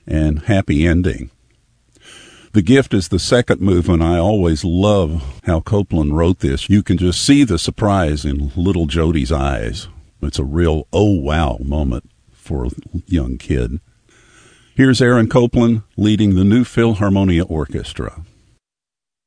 and happy ending. The Gift is the second movement. I always love how Copland wrote this. You can just see the surprise in little Jodi's eyes. It's a real oh wow moment for a young kid. Here's Aaron Copland leading the New Philharmonia Orchestra.